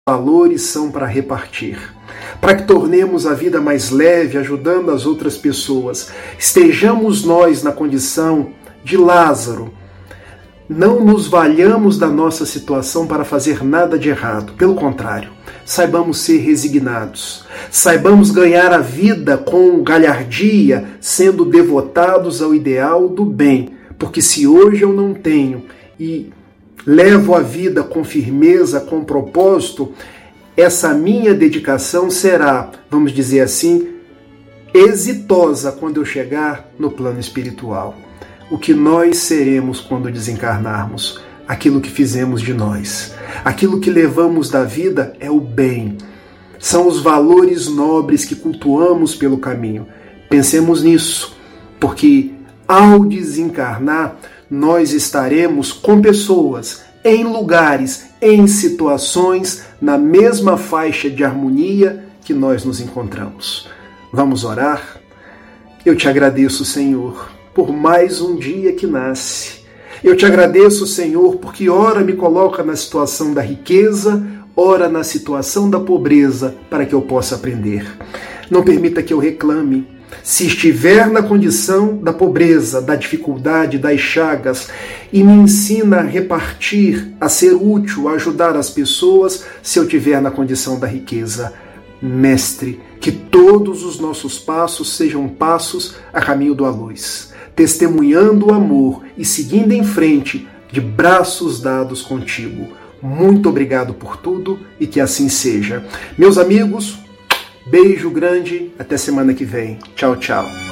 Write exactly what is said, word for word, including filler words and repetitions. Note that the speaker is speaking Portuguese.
valores são para repartir, para que tornemos a vida mais leve, ajudando as outras pessoas. Estejamos nós na condição de Lázaro. Não nos valhamos da nossa situação para fazer nada de errado. Pelo contrário, saibamos ser resignados. Saibamos ganhar a vida com galhardia, sendo devotados ao ideal do bem. Porque se hoje eu não tenho e levo a vida com firmeza, com propósito, essa minha dedicação será, vamos dizer assim, exitosa quando eu chegar no plano espiritual. O que nós seremos quando desencarnarmos? Aquilo que fizemos de nós. Aquilo que levamos da vida é o bem. São os valores nobres que cultuamos pelo caminho. Pensemos nisso, porque ao desencarnar, nós estaremos com pessoas, em lugares, em situações, na mesma faixa de harmonia que nós nos encontramos. Vamos orar? Eu te agradeço, Senhor, por mais um dia que nasce. Eu te agradeço, Senhor, porque ora me coloca na situação da riqueza, ora na situação da pobreza, para que eu possa aprender. Não permita que eu reclame. Se estiver na condição da pobreza, da dificuldade, das chagas, e me ensina a repartir, a ser útil, a ajudar as pessoas, se eu estiver na condição da riqueza. Mestre, que todos os nossos passos sejam passos a caminho da luz, testemunhando o amor e seguindo em frente, de braços dados contigo. Muito obrigado por tudo e que assim seja. Meus amigos, beijo grande, até semana que vem. Tchau, tchau.